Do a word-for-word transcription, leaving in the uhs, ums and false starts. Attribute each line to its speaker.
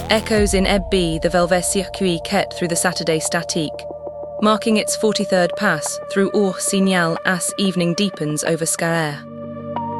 Speaker 1: Echoes in Ebbi the Velvet Circuit quête through the Saturday Statique, marking its forty-third pass through Our Signal as evening deepens over Scaer.